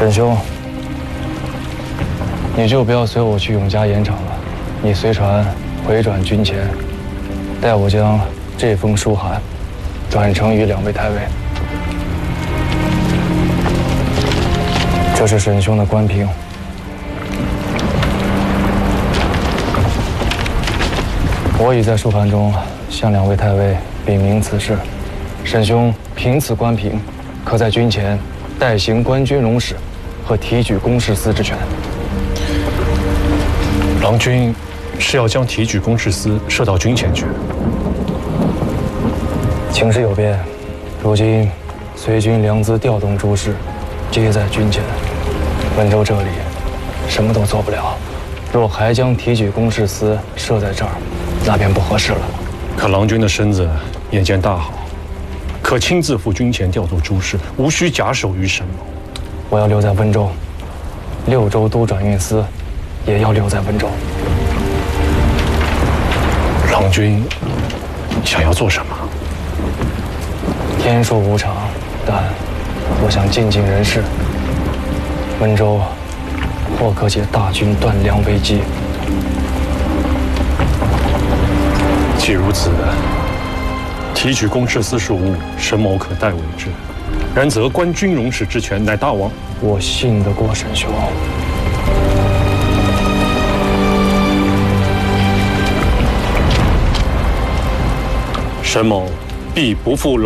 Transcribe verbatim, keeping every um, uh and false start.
沈兄，你就不要随我去永嘉盐场了，你随船回转军前，待我将这封书函转呈于两位太尉。这是沈兄的官凭。我已在书函中向两位太尉禀明此事，沈兄凭此官凭，可在军前代行官军容使和提举公事司之权。 郎君是要将提举公事司设到军前去？ 情势有变，如今随军粮资调动诸事，皆在军前。温州这里什么都做不了，若还将提举公事司设在这儿，那便不合适了。 可郎君的身子眼见大好，可亲自赴军前调度诸事，无需假手于沈某。 我要留在温州，六州都转运司也要留在温州。 郎君想要做什么？ 天数无常，但我想尽尽人事。温州或可解大军断粮危机。 既如此，提举公事司事务，沈某可代为之。然则官军容使之权，乃大王。 我信得过沈兄。 沈某必不负